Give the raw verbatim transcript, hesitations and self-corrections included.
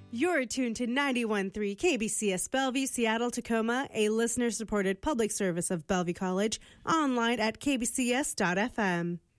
You're tuned to ninety-one point three K B C S Bellevue, Seattle, Tacoma, a listener-supported public service of Bellevue College, online at k b c s dot f m.